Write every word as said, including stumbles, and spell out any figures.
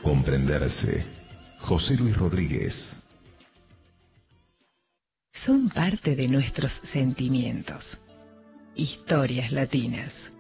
Comprenderse. José Luis Rodríguez. Son parte de nuestros sentimientos. Historias latinas.